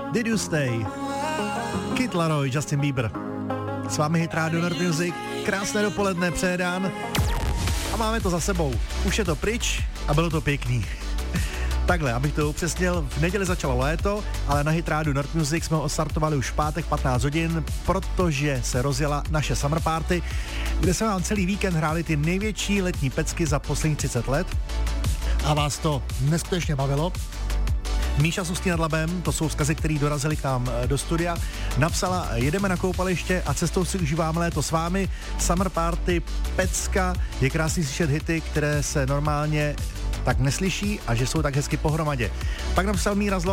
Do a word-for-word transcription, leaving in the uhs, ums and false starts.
Did You Stay, Kid Laroi, Justin Bieber. S vámi Hit Radio Nord Music, krásné dopoledne, přejedán a máme to za sebou. Už je to pryč a bylo to pěkný. Takhle, abych to upřesnil, v neděli začalo léto, ale na Hit Radio Nord Music jsme ho odstartovali už v pátek patnáct hodin, protože se rozjela naše Summer Party, kde jsme vám celý víkend hráli ty největší letní pecky za posledních třicet let a vás to neskutečně bavilo. Míša s Ústí nad Labem, to jsou vzkazy, který dorazili k nám do studia, napsala: jedeme na koupaliště a cestou si užíváme léto s vámi. Summer Party, pecka, je krásný slyšet hity, které se normálně tak neslyší a že jsou tak hezky pohromadě. Pak napsal Míra Zlo: